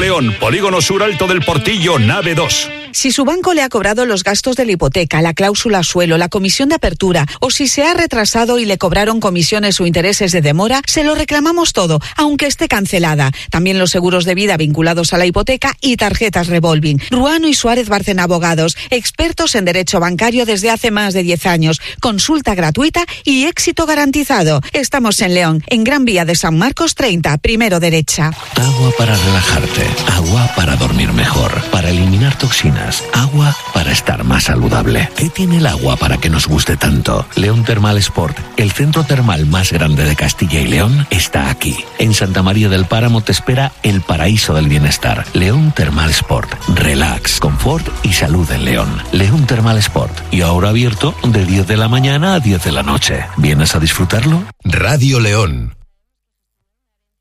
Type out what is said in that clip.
León, Polígono Sur Alto del Portillo, nave 2. Si su banco le ha cobrado los gastos de la hipoteca, la cláusula suelo, la comisión de apertura, o si se ha retrasado y le cobraron comisiones o intereses de demora, se lo reclamamos todo, aunque esté cancelada. También los seguros de vida vinculados a la hipoteca y tarjetas revolving. Ruano y Suárez Bárcena Abogados, expertos en derecho bancario desde hace más de 10 años. Consulta gratuita y éxito garantizado. Estamos en León, en Gran Vía de San Marcos 30, primero derecha. Agua para relajarte, agua para dormir mejor, para eliminar toxinas, agua para estar más saludable. ¿Qué tiene el agua para que nos guste tanto? León Termal Sport, el centro termal más grande de Castilla y León, está aquí. En Santa María del Páramo te espera el paraíso del bienestar. León Termal Sport, relax, confort y salud en León. León Termal Sport, y ahora abierto de 10 de la mañana a 10 de la noche. ¿Vienes a disfrutarlo? Radio León,